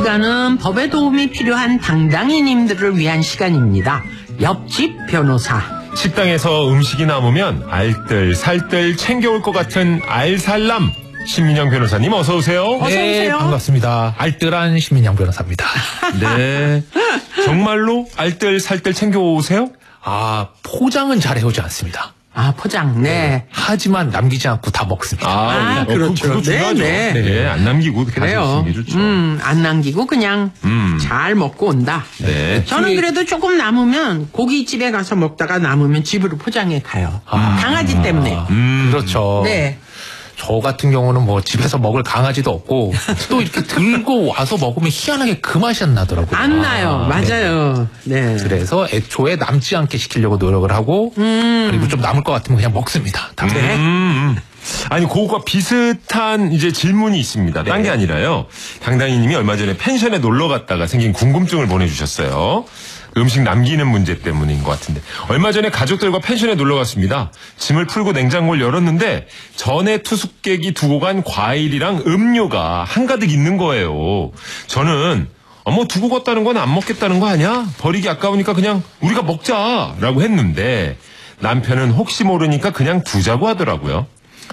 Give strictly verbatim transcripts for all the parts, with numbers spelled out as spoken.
시간은 법에 도움이 필요한 당당이님들을 위한 시간입니다. 옆집 변호사. 식당에서 음식이 남으면 알뜰 살뜰 챙겨올 것 같은 알살남 신민영 변호사님 어서 오세요. 어서 네, 오세요. 반갑습니다. 알뜰한 신민영 변호사입니다. 네, 정말로 알뜰 살뜰 챙겨오세요? 아, 포장은 잘 해오지 않습니다. 아, 포장. 네. 하지만 남기지 않고 다 먹습니다. 아, 어, 그렇죠. 그, 그거 중요하죠. 네, 네, 네. 안 남기고 그렇게 그래요. 가져오시는 게 좋죠. 음, 안 남기고 그냥 음. 잘 먹고 온다. 네. 저는 그래도 조금 남으면 고깃집에 가서 먹다가 남으면 집으로 포장해 가요. 강아지 때문에. 음. 그렇죠. 네. 저 같은 경우는 뭐 집에서 먹을 강아지도 없고 또 이렇게 들고 와서 먹으면 희한하게 그 맛이 안 나더라고요. 안 나요. 맞아요. 네. 그래서 애초에 남지 않게 시키려고 노력을 하고 음. 그리고 좀 남을 것 같으면 그냥 먹습니다. 다. 네. 음, 음. 아니, 그거와 비슷한 이제 질문이 있습니다. 딴 게 아니라요. 당당이님이 얼마 전에 펜션에 놀러 갔다가 생긴 궁금증을 보내주셨어요. 음식 남기는 문제 때문인 것 같은데. 얼마 전에 가족들과 펜션에 놀러 갔습니다. 짐을 풀고 냉장고를 열었는데 전에 투숙객이 두고 간 과일이랑 음료가 한가득 있는 거예요. 저는 어머 두고 갔다는 건 안 먹겠다는 거 아니야? 버리기 아까우니까 그냥 우리가 먹자라고 했는데 남편은 혹시 모르니까 그냥 두자고 하더라고요.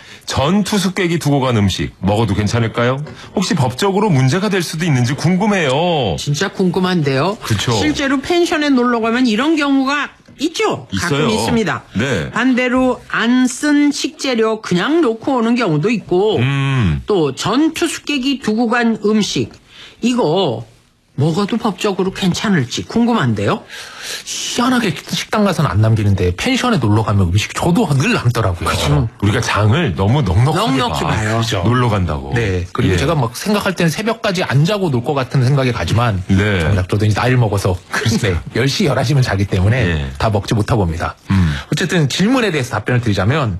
전 투숙객이 두고 간 음식 먹어도 괜찮을까요? 혹시 법적으로 문제가 될 수도 있는지 궁금해요. 진짜 궁금한데요. 그쵸. 실제로 펜션에 놀러 가면 이런 경우가 있죠. 가끔 있어요. 있습니다. 네. 반대로 안 쓴 식재료 그냥 놓고 오는 경우도 있고 음. 또 전 투숙객이 두고 간 음식 이거 먹어도 법적으로 괜찮을지 궁금한데요. 희한하게 식당 가서는 안 남기는데 펜션에 놀러 가면 음식이 저도 늘 남더라고요. 그렇죠. 우리가 장을 너무 넉넉하게 넉넉히 봐. 봐요. 그죠. 놀러 간다고. 네. 그리고 예. 제가 막 생각할 때는 새벽까지 안 자고 놀 것 같은 생각이 가지만 네. 정작 저도 이제 나이를 먹어서 네, 열 시, 열한 시면 자기 때문에 예. 다 먹지 못하고 옵니다. 음. 어쨌든 질문에 대해서 답변을 드리자면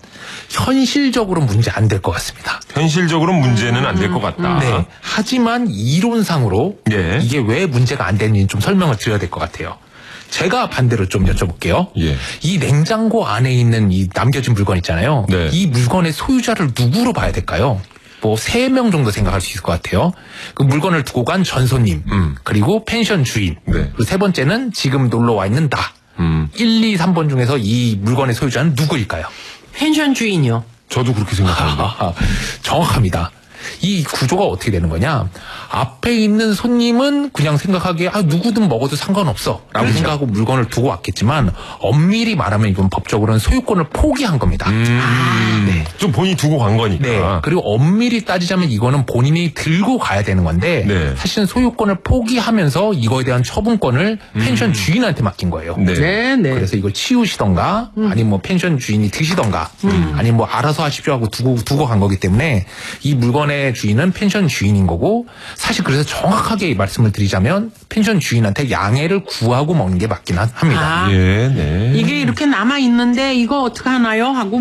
현실적으로 문제 안 될 것 같습니다. 현실적으로 문제는 안 될 것 같다. 네. 하지만 이론상으로 예. 이게 왜 문제가 안 되는지 좀 설명을 드려야 될 것 같아요. 제가 반대로 좀 여쭤볼게요. 예. 이 냉장고 안에 있는 이 남겨진 물건 있잖아요. 네. 이 물건의 소유자를 누구로 봐야 될까요? 뭐 세 명 정도 생각할 수 있을 것 같아요. 그 물건을 두고 간 전손님, 음. 그리고 펜션 주인, 네. 그리고 세 번째는 지금 놀러 와 있는 나. 음. 일, 이, 삼 번 중에서 이 물건의 소유자는 누구일까요? 펜션 주인이요. 저도 그렇게 생각합니다. 아, 정확합니다. 이 구조가 어떻게 되는 거냐? 앞에 있는 손님은 그냥 생각하기에 아 누구든 먹어도 상관없어 라고 그렇죠. 생각하고 물건을 두고 왔겠지만 엄밀히 말하면 이건 법적으로는 소유권을 포기한 겁니다. 음. 네. 좀 본인이 두고 간 거니까. 네. 그리고 엄밀히 따지자면 이거는 본인이 들고 가야 되는 건데 네. 사실은 소유권을 포기하면서 이거에 대한 처분권을 펜션 주인한테 맡긴 거예요. 네. 네, 네. 그래서 이걸 치우시던가 아니면 뭐 펜션 주인이 드시던가 아니면 뭐 알아서 하십시오 하고 두고 두고 간 거기 때문에 이 물건의 주인은 펜션 주인인 거고 사실 그래서 정확하게 말씀을 드리자면 펜션 주인한테 양해를 구하고 먹는 게 맞긴 합니다. 아, 예, 네. 이게 이렇게 남아 있는데 이거 어떻게 하나요? 하고